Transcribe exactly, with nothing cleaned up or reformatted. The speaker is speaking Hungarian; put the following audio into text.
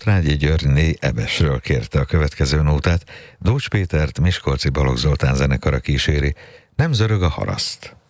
Sotrágyi Györgyné Ebesről kérte a következő nótát, Dócs Pétert Miskolci Balogh Zoltán zenekara kíséri, Nem zörög a haraszt.